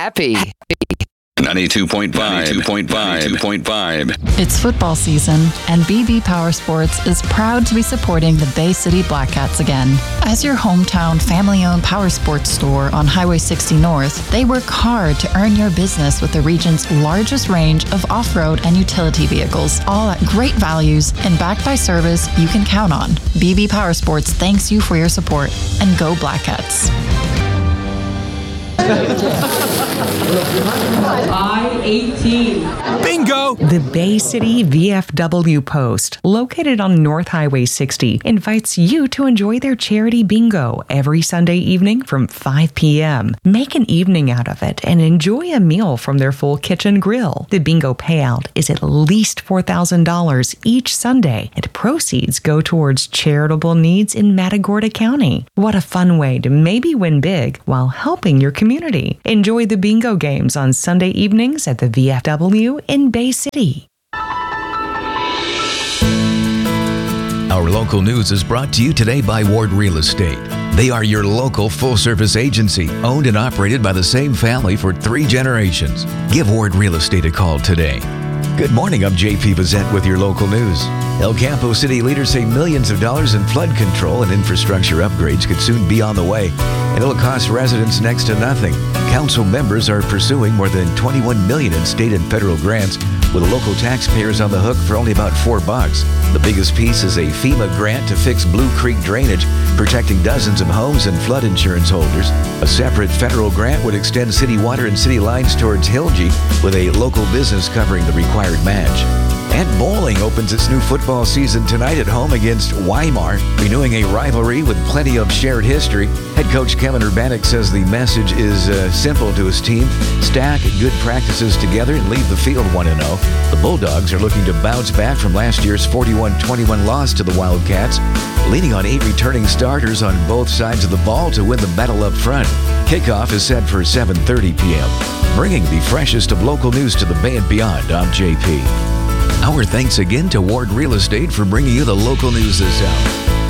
happy. 92.5. It's football season, and BB Power Sports is proud to be supporting the Bay City Blackcats again. As your hometown family-owned power sports store on Highway 60 North, they work hard to earn your business with the region's largest range of off-road and utility vehicles, all at great values and backed by service you can count on. BB Power Sports thanks you for your support, and go Blackcats. I-18. Bingo! The Bay City VFW Post, located on North Highway 60, invites you to enjoy their charity bingo every Sunday evening from 5 p.m. Make an evening out of it and enjoy a meal from their full kitchen grill. The bingo payout is at least $4,000 each Sunday, and proceeds go towards charitable needs in Matagorda County. What a fun way to maybe win big while helping your community. Enjoy the bingo games on Sunday evenings at the VFW in Bay City. Our local news is brought to you today by Ward Real Estate. They are your local full-service agency, owned and operated by the same family for 3 generations. Give Ward Real Estate a call today. Good morning, I'm JP Bazette with your local news. El Campo City leaders say millions of dollars in flood control and infrastructure upgrades could soon be on the way, and it'll cost residents next to nothing. Council members are pursuing more than $21 million in state and federal grants, with local taxpayers on the hook for only about $4. The biggest piece is a FEMA grant to fix Blue Creek drainage, protecting dozens of homes and flood insurance holders. A separate federal grant would extend city water and city lines towards Hilgi, with a local business covering the required match. And bowling opens its new football season tonight at home against Weimar, renewing a rivalry with plenty of shared history. Head coach Kevin Urbanek says the message is simple to his team: stack good practices together and leave the field 1-0. The Bulldogs are looking to bounce back from last year's 41-21 loss to the Wildcats, leaning on 8 returning starters on both sides of the ball to win the battle up front. Kickoff is set for 7:30 p.m. Bringing the freshest of local news to the Bay and beyond, I'm JP. Our thanks again to Ward Real Estate for bringing you the local news this hour.